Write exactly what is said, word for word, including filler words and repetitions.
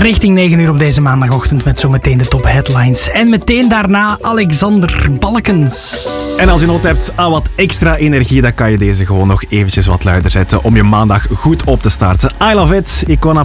Richting negen uur op deze maandagochtend met zometeen de top headlines. En meteen daarna Alexander Balkens. En als je nood hebt aan wat extra energie, dan kan je deze gewoon nog eventjes wat luider zetten om je maandag goed op te starten. I love it. Icona